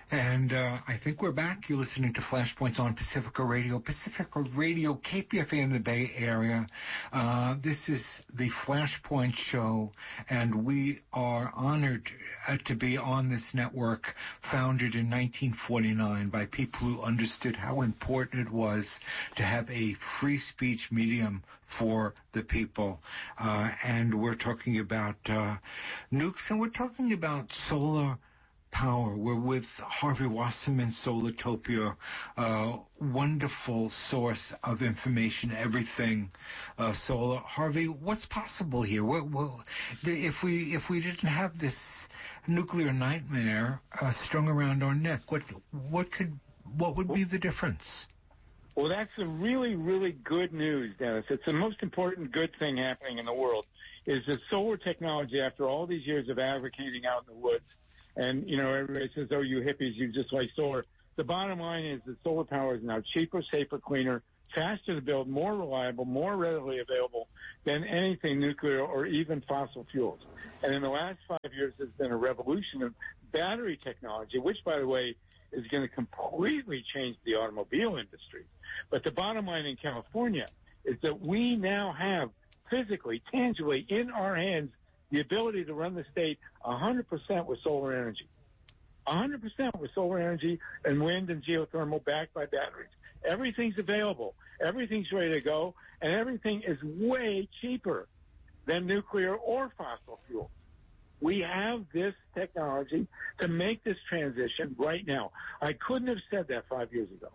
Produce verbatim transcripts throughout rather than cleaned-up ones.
And uh, I think we're back. You're listening to Flashpoints on Pacifica Radio, Pacifica Radio, K P F A in the Bay Area. Uh, this is the Flashpoint Show, and we are honored uh, to be on this network, founded in nineteen forty-nine by people who understood how important it was to have a free speech medium for the people. Uh, and we're talking about uh, nukes, and we're talking about solar power. We're with Harvey Wasserman, Solartopia, uh, wonderful source of information, everything uh, solar. Harvey, what's possible here? What, what, if we if we didn't have this nuclear nightmare uh, strung around our neck, what what could what would be the difference? Well, that's a really, really good news, Dennis. It's the most important good thing happening in the world, is that solar technology, after all these years of advocating out in the woods, and, you know, everybody says, oh, you hippies, you just like solar. The bottom line is that solar power is now cheaper, safer, cleaner, faster to build, more reliable, more readily available than anything nuclear or even fossil fuels. And in the last five years, there's been a revolution of battery technology, which, by the way, is going to completely change the automobile industry. But the bottom line in California is that we now have physically, tangibly, in our hands, the ability to run the state one hundred percent with solar energy. one hundred percent with solar energy and wind and geothermal backed by batteries. Everything's available. Everything's ready to go. And everything is way cheaper than nuclear or fossil fuels. We have this technology to make this transition right now. I couldn't have said that five years ago.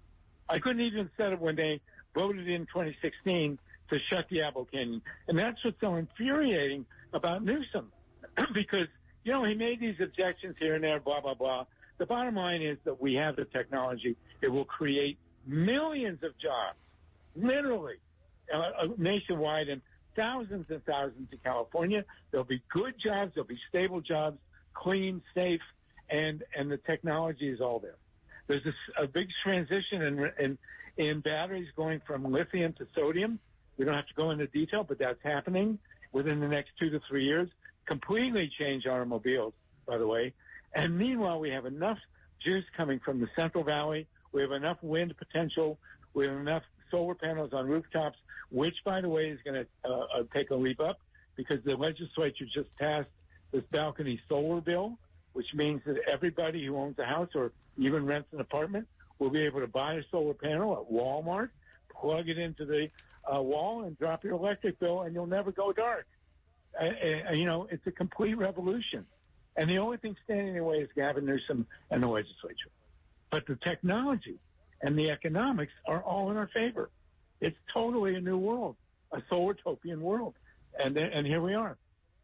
I couldn't even have said it when they voted in twenty sixteen to shut the Apple Canyon. And that's what's so infuriating about Newsom, because, you know, he made these objections here and there, blah, blah, blah. The bottom line is that we have the technology. It will create millions of jobs, literally, uh, nationwide, and thousands and thousands in California. There'll be good jobs. There'll be stable jobs, clean, safe, and, and the technology is all there. There's a, a big transition in, in, in batteries going from lithium to sodium. We don't have to go into detail, but that's happening within the next two to three years. Completely change automobiles, by the way. And meanwhile, we have enough juice coming from the Central Valley. We have enough wind potential. We have enough solar panels on rooftops, which, by the way, is going to uh, uh, take a leap up because the legislature just passed this balcony solar bill, which means that everybody who owns a house or even rents an apartment will be able to buy a solar panel at Walmart, plug it into the uh, wall, and drop your electric bill, and you'll never go dark. Uh, uh, you know, it's a complete revolution. And the only thing standing in the way is Gavin Newsom and the legislature. But the technology and the economics are all in our favor. It's totally a new world, a solar-topian world. And, and here we are.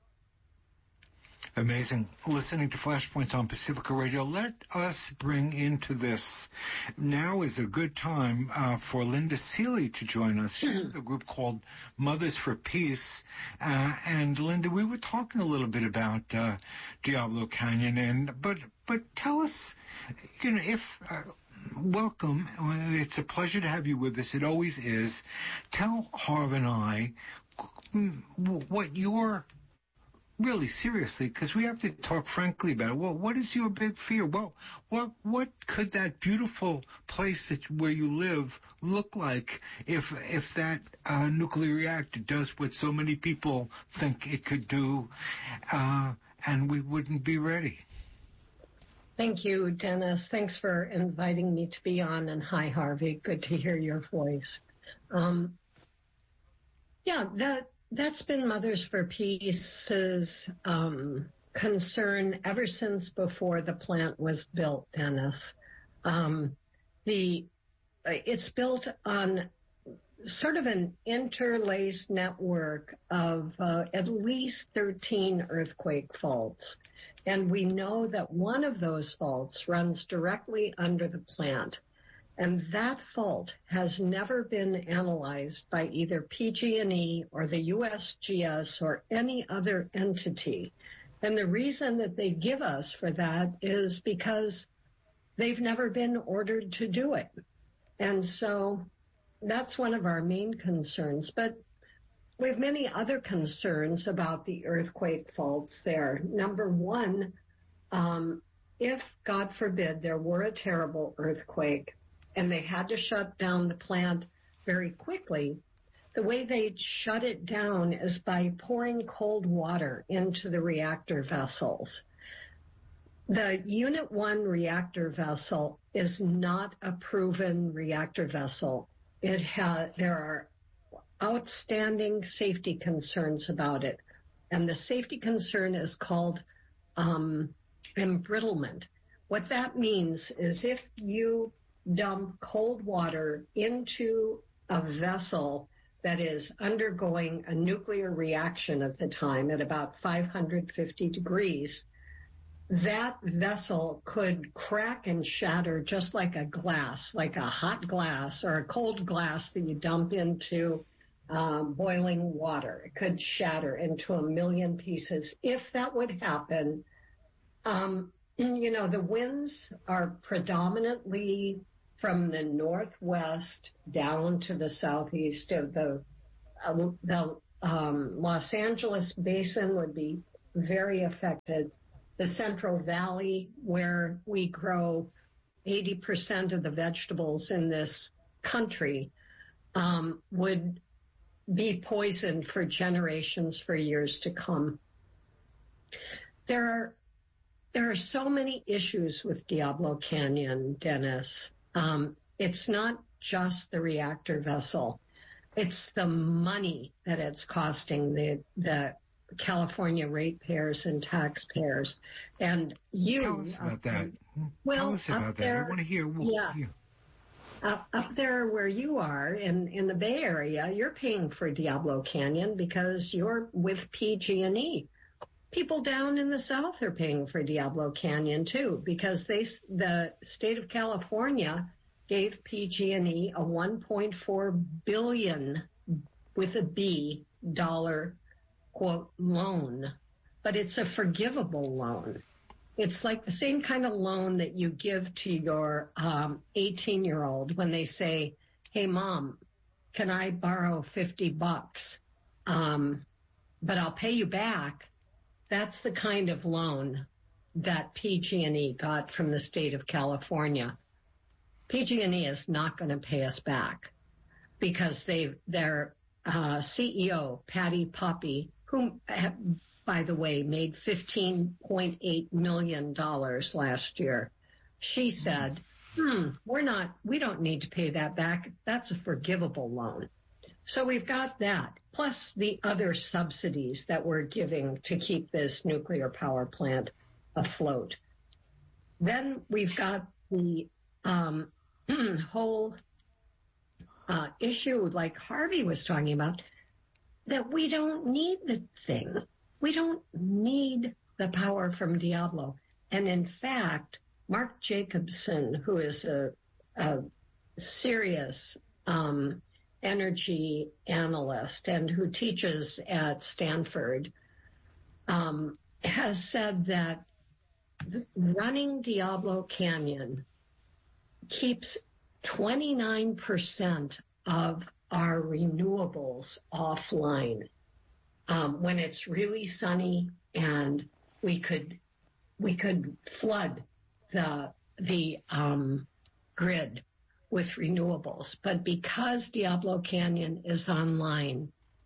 Amazing. Listening to Flashpoints on Pacifica Radio. Let us bring into this. Now is a good time uh, for Linda Seeley to join us. She's with a group called Mothers for Peace. Uh, and Linda, we were talking a little bit about uh, Diablo Canyon, and but but tell us, you know, if uh, welcome. It's a pleasure to have you with us. It always is. Tell Harv and I what your Really, seriously, because we have to talk frankly about it. Well, what is your big fear? Well, what what could that beautiful place that where you live look like if if that uh, nuclear reactor does what so many people think it could do, uh, and we wouldn't be ready? Thank you, Dennis. Thanks for inviting me to be on. And hi, Harvey. Good to hear your voice. Um, yeah, that. That's been Mothers for Peace's um, concern ever since before the plant was built, Dennis. Um, the it's built on sort of an interlaced network of uh, at least thirteen earthquake faults. And we know that one of those faults runs directly under the plant. And that fault has never been analyzed by either P G and E or the U S G S or any other entity. And the reason that they give us for that is because they've never been ordered to do it. And so that's one of our main concerns. But we have many other concerns about the earthquake faults there. Number one, um, if, God forbid, there were a terrible earthquake and they had to shut down the plant very quickly, the way they'd shut it down is by pouring cold water into the reactor vessels. The Unit one reactor vessel is not a proven reactor vessel. It has, there are outstanding safety concerns about it. And the safety concern is called um, embrittlement. What that means is if you dump cold water into a vessel that is undergoing a nuclear reaction at the time at about five hundred fifty degrees, that vessel could crack and shatter just like a glass, like a hot glass or a cold glass that you dump into um, boiling water. It could shatter into a million pieces. If that would happen, um, you know, the winds are predominantly from the northwest down to the southeast of the, uh, the um, Los Angeles basin would be very affected. The Central Valley, where we grow eighty percent of the vegetables in this country, um, would be poisoned for generations, for years to come. There are, there are so many issues with Diablo Canyon, Dennis. Um, it's not just the reactor vessel. It's the money that it's costing the, the California ratepayers and taxpayers. And you... Tell us about uh, that. Well, Tell us about that. There, I want to hear. Well, yeah. yeah. Up, up there where you are in, in the Bay Area, you're paying for Diablo Canyon because you're with P G and E. People down in the South are paying for Diablo Canyon too, because they, the state of California gave P G and E a one point four billion with a B dollar quote loan, but it's a forgivable loan. It's like the same kind of loan that you give to your um, eighteen-year-old when they say, "Hey, Mom, can I borrow fifty bucks? Um, but I'll pay you back." That's the kind of loan that P G and E got from the state of California. P G and E is not going to pay us back because they, their uh, C E O, Patty Poppe, who, by the way, made fifteen point eight million dollars last year, she said, hmm, we're not, we don't need to pay that back. That's a forgivable loan. So we've got that, plus the other subsidies that we're giving to keep this nuclear power plant afloat. Then we've got the um, whole uh, issue, like Harvey was talking about, that we don't need the thing. We don't need the power from Diablo. And in fact, Mark Jacobson, who is a, a serious um, energy analyst and who teaches at Stanford, um, has said that running Diablo Canyon keeps twenty-nine percent of our renewables offline um, when it's really sunny, and we could we could flood the the um, grid with renewables. But because Diablo Canyon is online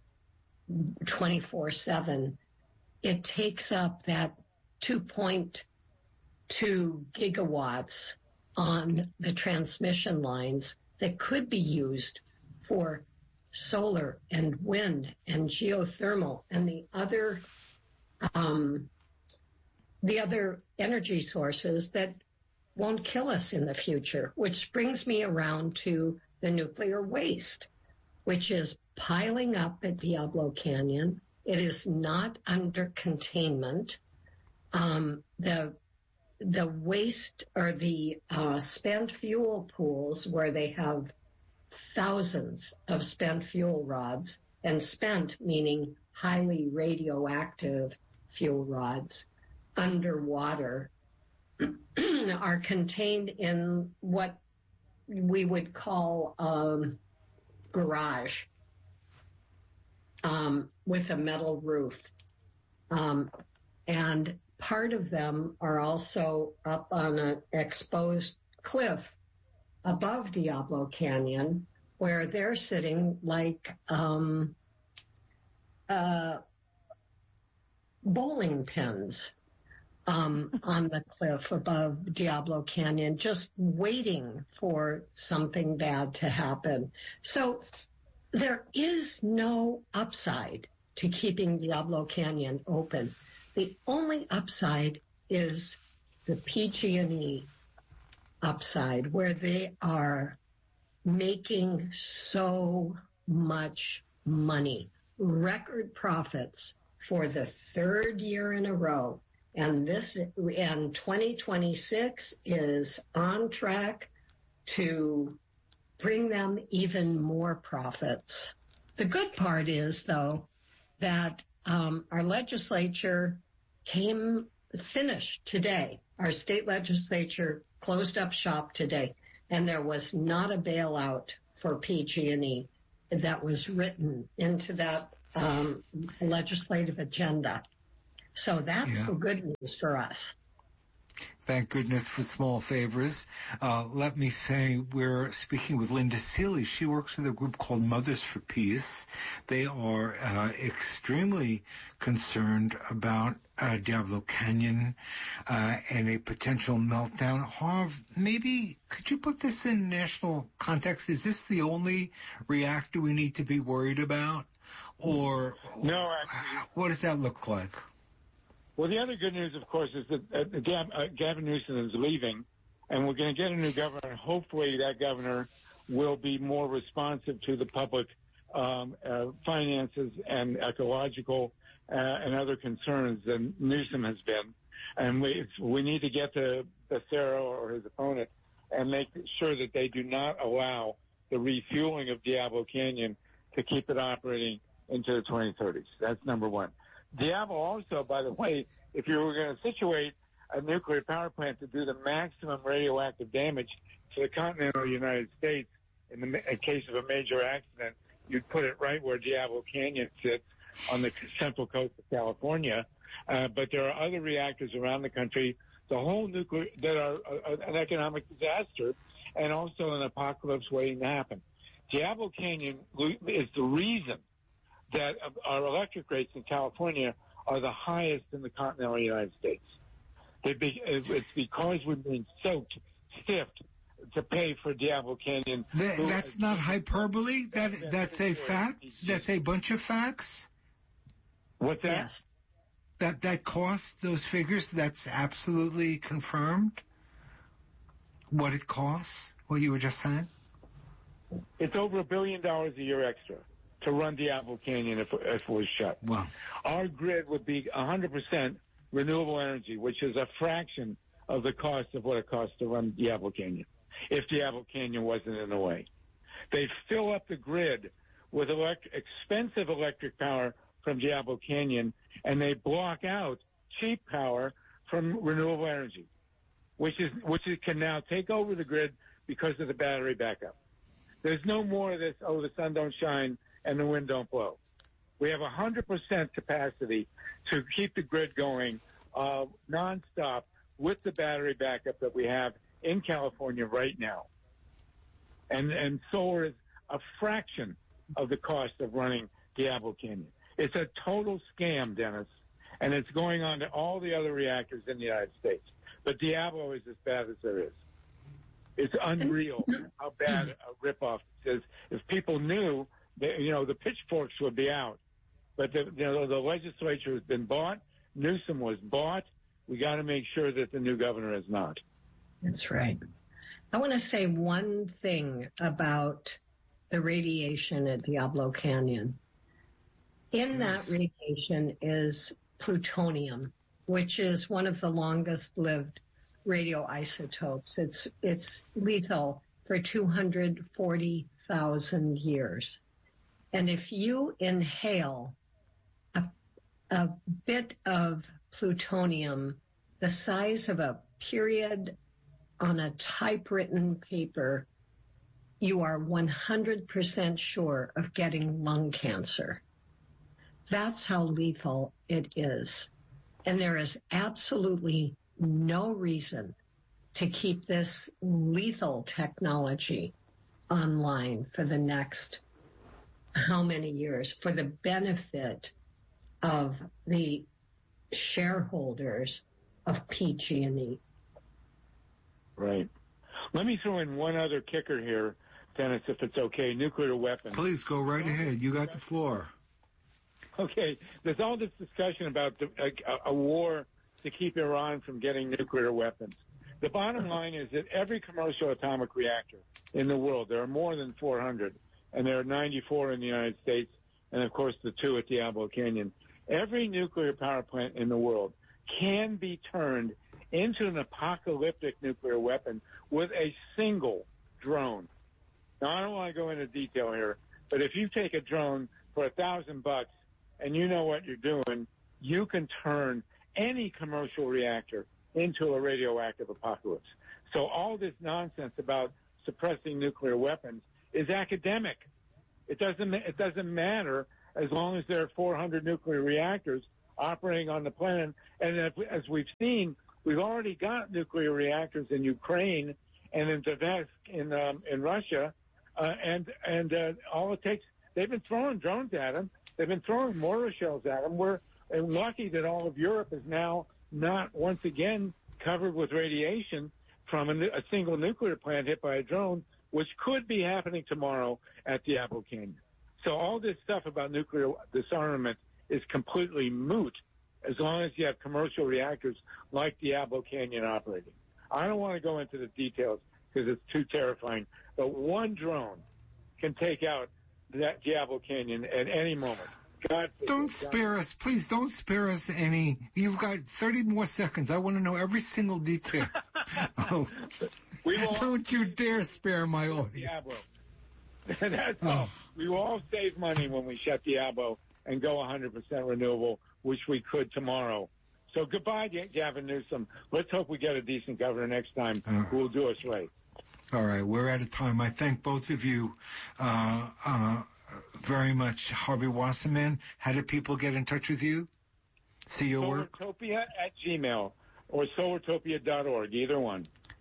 twenty-four seven, it takes up that two point two gigawatts on the transmission lines that could be used for solar and wind and geothermal and the other um, the other energy sources that won't kill us in the future, which brings me around to the nuclear waste, which is piling up at Diablo Canyon. It is not under containment. Um, the the waste or the uh, spent fuel pools where they have thousands of spent fuel rods, and spent meaning highly radioactive fuel rods underwater, are contained in what we would call um, garage um, with a metal roof. Um, and part of them are also up on an exposed cliff above Diablo Canyon, where they're sitting like um, uh, bowling pins um, on the cliff above Diablo Canyon, just waiting for something bad to happen. So there is no upside to keeping Diablo Canyon open. The only upside is the P G and E upside, where they are making so much money, record profits for the third year in a row. And this, and twenty twenty-six is on track to bring them even more profits. The good part is, though, that um, our legislature came finished today. Our state legislature closed up shop today, and there was not a bailout for P G and E that was written into that um, legislative agenda. So that's yeah. the good news for us. Thank goodness for small favors. Uh, let me say we're speaking with Linda Seeley. She works with a group called Mothers for Peace. They are uh, extremely concerned about uh, Diablo Canyon uh, and a potential meltdown. Harv, maybe could you put this in national context? Is this the only reactor we need to be worried about? Or no, actually, what does that look like? Well, the other good news, of course, is that uh, Gav, uh, Gavin Newsom is leaving, and we're going to get a new governor. Hopefully that governor will be more responsive to the public um, uh, finances and ecological uh, and other concerns than Newsom has been. And we, it's, we need to get to Becerra or his opponent and make sure that they do not allow the refueling of Diablo Canyon to keep it operating into the twenty thirties. That's number one. Diablo also, by the way, if you were going to situate a nuclear power plant to do the maximum radioactive damage to the continental United States in the in case of a major accident, you'd put it right where Diablo Canyon sits on the central coast of California. Uh, but there are other reactors around the country, the whole nuclear, that are uh, an economic disaster and also an apocalypse waiting to happen. Diablo Canyon is the reason that our electric rates in California are the highest in the continental United States. Be, it's because we've been soaked, stiffed to pay for Diablo Canyon. That, that's not hyperbole. That that's a fact. That's a bunch of facts. What's that? Yes. That that cost, those figures. That's absolutely confirmed. What it costs? What you were just saying? It's over a billion dollars a year extra to run Diablo Canyon if, if it was shut. Wow. Our grid would be one hundred percent renewable energy, which is a fraction of the cost of what it costs to run Diablo Canyon, if Diablo Canyon wasn't in the way. They fill up the grid with elect- expensive electric power from Diablo Canyon, and they block out cheap power from renewable energy, which is which is, can now take over the grid because of the battery backup. There's no more of this, oh, the sun don't shine and the wind don't blow. We have one hundred percent capacity to keep the grid going uh, nonstop with the battery backup that we have in California right now. And, and solar is a fraction of the cost of running Diablo Canyon. It's a total scam, Dennis, and it's going on to all the other reactors in the United States. But Diablo is as bad as there is. It's unreal how bad a ripoff it is. If people knew, that, you know, the pitchforks would be out. But the, you know, the legislature has been bought. Newsom was bought. We got to make sure that the new governor is not. That's right. I want to say one thing about the radiation at Diablo Canyon. In that radiation is plutonium, which is one of the longest lived radioisotopes. It's it's lethal for two hundred forty thousand years. And if you inhale a, a bit of plutonium the size of a period on a typewritten paper, you are one hundred percent sure of getting lung cancer. That's how lethal it is. And there is absolutely no reason to keep this lethal technology online for the next how many years for the benefit of the shareholders of P G and E. Right. Let me throw in one other kicker here, Dennis, if it's okay. Nuclear weapons. Please go right ahead. You got the floor. Okay. There's all this discussion about the, a, a war to keep Iran from getting nuclear weapons. The bottom line is that every commercial atomic reactor in the world, there are more than four hundred, and there are ninety-four in the United States, and of course the two at Diablo Canyon. Every nuclear power plant in the world can be turned into an apocalyptic nuclear weapon with a single drone. Now, I don't want to go into detail here, but if you take a drone for a thousand bucks and you know what you're doing, you can turn any commercial reactor into a radioactive apocalypse. So all this nonsense about suppressing nuclear weapons is academic. It doesn't, it doesn't matter as long as there are four hundred nuclear reactors operating on the planet. And if, as we've seen, we've already got nuclear reactors in Ukraine and in Donetsk in um, in Russia, uh, and and uh, all it takes, they've been throwing drones at them. They've been throwing mortar shells at them. We're lucky that all of Europe is now not once again covered with radiation from a, a single nuclear plant hit by a drone, which could be happening tomorrow at Diablo Canyon. So all this stuff about nuclear disarmament is completely moot as long as you have commercial reactors like Diablo Canyon operating. I don't want to go into the details because it's too terrifying, but one drone can take out that Diablo Canyon at any moment. God don't spare us, please. Don't spare us any. You've got thirty more seconds. I want to know every single detail. Oh, we will don't you dare spare my audience. Diablo. That's oh. all. We will all save money when we shut Diablo and go one hundred percent renewable, which we could tomorrow. So goodbye, Gavin Newsom. Let's hope we get a decent governor next time uh, who will do us right. All right, we're out of time. I thank both of you uh, uh, very much. Harvey Wasserman, how do people get in touch with you? See your work? Solartopia at Gmail or solartopia dot org, either one.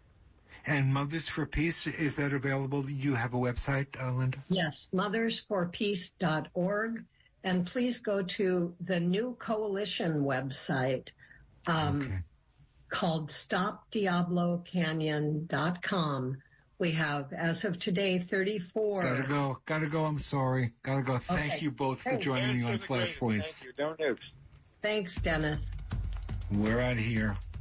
And Mothers for Peace, is that available? You have a website, uh, Linda? Yes, mothers for peace dot org. And please go to the new coalition website um, okay. called stop diablo canyon dot com. We have, as of today, thirty-four. Gotta go. Gotta go. I'm sorry. Gotta go. Thank okay. you both for joining me on Flashpoints. Thank you. Don't nukes. Thanks, Dennis. We're out of here.